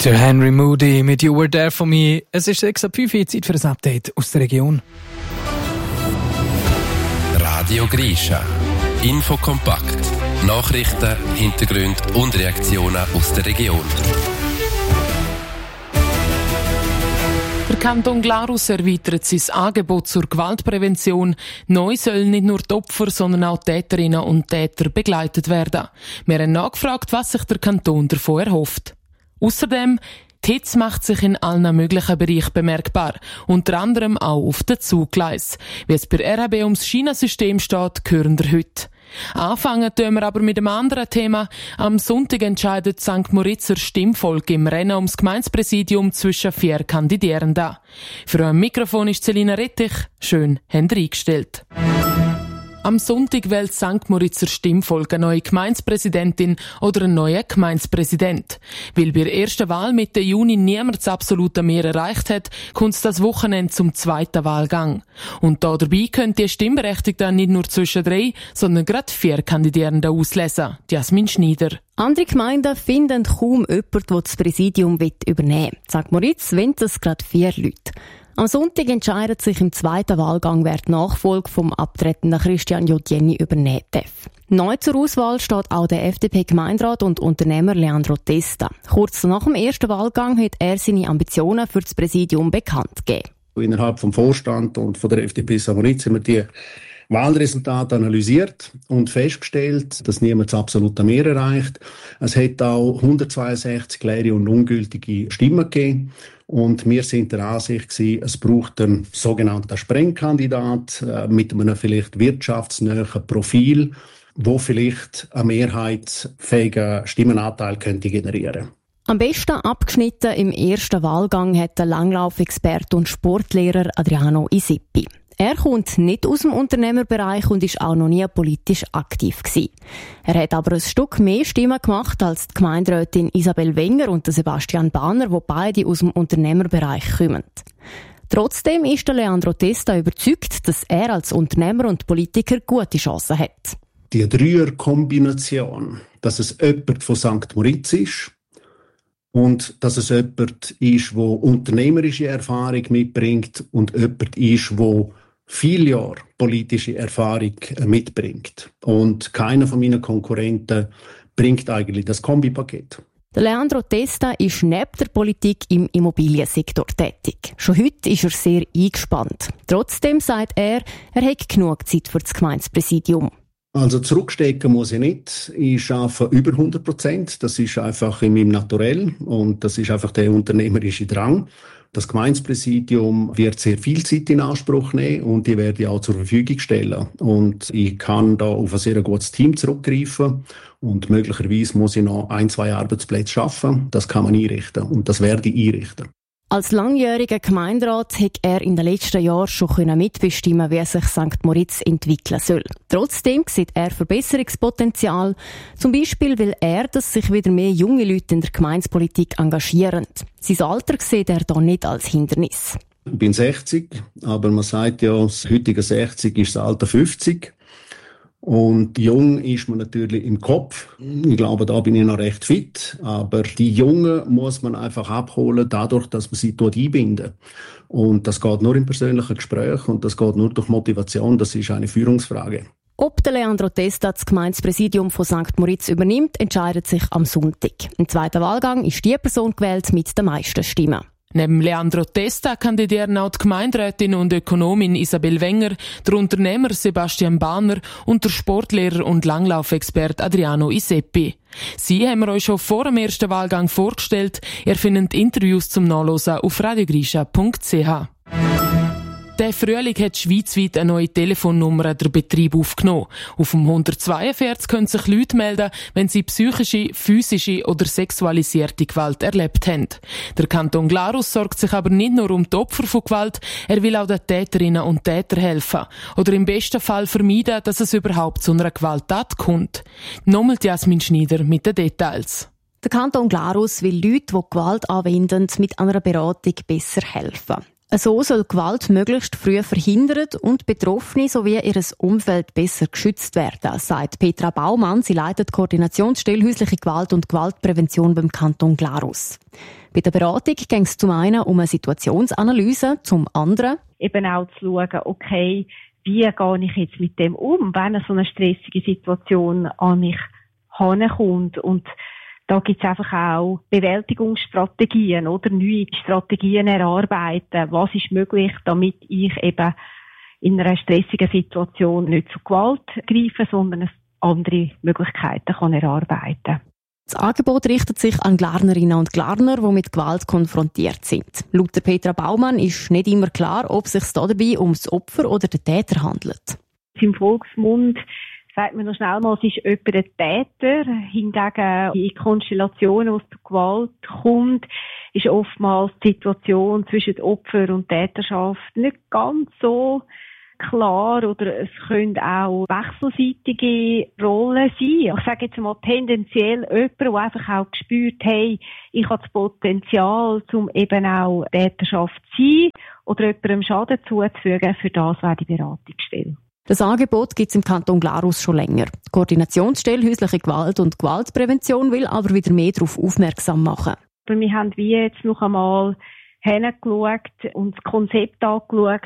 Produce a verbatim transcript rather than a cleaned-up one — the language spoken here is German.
Der Henry Moody mit You Were There For Me. Es ist sechs Uhr fünf Uhr, Zeit für ein Update aus der Region. Radio Grisha. Infokompakt. Nachrichten, Hintergründe und Reaktionen aus der Region. Der Kanton Glarus erweitert sein Angebot zur Gewaltprävention. Neu sollen nicht nur die Opfer, sondern auch Täterinnen und Täter begleitet werden. Wir haben nachgefragt, was sich der Kanton davon erhofft. Außerdem, die Hitze macht sich in allen möglichen Bereichen bemerkbar, unter anderem auch auf den Zuggleis. Wie es bei R H B ums Schienensystem steht, hören wir heute. Anfangen tun wir aber mit einem anderen Thema. Am Sonntag entscheidet Sankt Moritzer Stimmvolk im Rennen ums Gemeindepräsidium zwischen vier Kandidierenden. Für ein Mikrofon ist Selina Rettich. Schön, habt ihr eingestellt. Am Sonntag wählt Sankt Moritzer Stimmvolk eine neue Gemeindepräsidentin oder einen neuen Gemeindepräsident. Weil bei der ersten Wahl Mitte Juni niemand das absolute Mehr erreicht hat, kommt es das Wochenende zum zweiten Wahlgang. Und da dabei können die Stimmberechtigten nicht nur zwischen drei, sondern gerade vier Kandidierenden auslesen. Jasmin Schneider. Andere Gemeinden finden kaum jemanden, der das Präsidium übernehmen will. Sankt Moritz wollen es gerade vier Leute. Am Sonntag entscheidet sich im zweiten Wahlgang, wer die Nachfolge vom abtretenden Christian Jodjeni übernehmen darf. Neu zur Auswahl steht auch der F D P-Gemeinderat und Unternehmer Leandro Testa. Kurz nach dem ersten Wahlgang hat er seine Ambitionen für das Präsidium bekannt gegeben. Innerhalb vom Vorstand und von der F D P Sankt Moritz haben wir die Wahlresultate analysiert und festgestellt, dass niemand das absolute Mehr erreicht. Es hat auch hundertzweiundsechzig leere und ungültige Stimmen gegeben. Und wir sind der Ansicht gewesen, es braucht einen sogenannten Sprengkandidat äh, mit einem vielleicht wirtschaftsnähen Profil, wo vielleicht einen mehrheitsfähigen Stimmenanteil könnte generieren. Am besten abgeschnitten im ersten Wahlgang hat der Langlaufexperte und Sportlehrer Adriano Isippi. Er kommt nicht aus dem Unternehmerbereich und ist auch noch nie politisch aktiv gewesen. Er hat aber ein Stück mehr Stimmen gemacht als die Gemeinderätin Isabel Wenger und der Sebastian Bahner, die beide aus dem Unternehmerbereich kommen. Trotzdem ist der Leandro Testa überzeugt, dass er als Unternehmer und Politiker gute Chancen hat. Die Dreier-Kombination, dass es jemand von Sankt Moritz ist, und dass es jemand ist, der unternehmerische Erfahrung mitbringt und jemand ist, der viele Jahre politische Erfahrung mitbringt. Und keiner von meinen Konkurrenten bringt eigentlich das Kombipaket. Der Leandro Testa ist neben der Politik im Immobiliensektor tätig. Schon heute ist er sehr eingespannt. Trotzdem sagt er, er hat genug Zeit für das Gemeindepräsidium. Also zurückstecken muss ich nicht. Ich arbeite über hundert Prozent. Das ist einfach in meinem Naturell und das ist einfach der unternehmerische Drang. Das Gemeindepräsidium wird sehr viel Zeit in Anspruch nehmen und die werde ich auch zur Verfügung stellen. Und ich kann da auf ein sehr gutes Team zurückgreifen und möglicherweise muss ich noch ein, zwei Arbeitsplätze schaffen. Das kann man einrichten und das werde ich einrichten. Als langjähriger Gemeinderat hat er in den letzten Jahren schon mitbestimmen, wie sich Sankt Moritz entwickeln soll. Trotzdem sieht er Verbesserungspotenzial. Zum Beispiel will er, dass sich wieder mehr junge Leute in der Gemeindepolitik engagieren. Sein Alter sieht er da nicht als Hindernis. Ich bin sechzig, aber man sagt ja, das heutige sechzig ist das Alter fünfzig. Und jung ist man natürlich im Kopf. Ich glaube, da bin ich noch recht fit. Aber die Jungen muss man einfach abholen, dadurch, dass man sie dort einbinden. Und das geht nur im persönlichen Gespräch und das geht nur durch Motivation. Das ist eine Führungsfrage. Ob der Leandro Testa das Gemeindepräsidium von Sankt Moritz übernimmt, entscheidet sich am Sonntag. Im zweiten Wahlgang ist die Person gewählt mit den meisten Stimmen. Neben Leandro Testa kandidieren auch die Gemeinderätin und Ökonomin Isabel Wenger, der Unternehmer Sebastian Bahner und der Sportlehrer und Langlaufexperte Adriano Iseppi. Sie haben wir euch schon vor dem ersten Wahlgang vorgestellt. Ihr findet Interviews zum Nachlesen auf radiogrisha punkt c h. Der Frühling hat schweizweit eine neue Telefonnummer der Betrieb aufgenommen. Auf dem hundertzweiundvierzig können sich Leute melden, wenn sie psychische, physische oder sexualisierte Gewalt erlebt haben. Der Kanton Glarus sorgt sich aber nicht nur um die Opfer von Gewalt, er will auch den Täterinnen und Tätern helfen. Oder im besten Fall vermeiden, dass es überhaupt zu einer Gewalttat kommt. Nochmal Jasmin Schneider mit den Details. Der Kanton Glarus will Leute, die Gewalt anwenden, mit einer Beratung besser helfen. So soll Gewalt möglichst früh verhindert und Betroffene sowie ihr Umfeld besser geschützt werden, sagt Petra Baumann. Sie leitet die Koordinationsstelle häusliche Gewalt und Gewaltprävention beim Kanton Glarus. Bei der Beratung ging es zum einen um eine Situationsanalyse, zum anderen eben auch zu schauen, okay, wie gehe ich jetzt mit dem um, wenn so eine stressige Situation an mich herankommt. Und da gibt es einfach auch Bewältigungsstrategien oder neue Strategien erarbeiten. Was ist möglich, damit ich eben in einer stressigen Situation nicht zu Gewalt greife, sondern andere Möglichkeiten kann erarbeiten. Das Angebot richtet sich an Glarnerinnen und Glarner, die mit Gewalt konfrontiert sind. Laut Petra Baumann ist nicht immer klar, ob es sich dabei um das Opfer oder den Täter handelt. Im Volksmund sagt man noch schnell mal, es ist jemand ein Täter. Hingegen in Konstellationen, wo es zu Gewalt kommt, ist oftmals die Situation zwischen Opfer und Täterschaft nicht ganz so klar, oder es können auch wechselseitige Rollen sein. Ich sage jetzt mal tendenziell jemand, der einfach auch gespürt, hey, ich habe das Potenzial, um eben auch Täterschaft zu sein oder jemandem Schaden zuzufügen. Für das wäre die Beratungsstelle. Das Angebot gibt es im Kanton Glarus schon länger. Die Koordinationsstelle häusliche Gewalt und Gewaltprävention will aber wieder mehr darauf aufmerksam machen. Wir haben wie jetzt noch einmal hingeschaut und das Konzept angeschaut,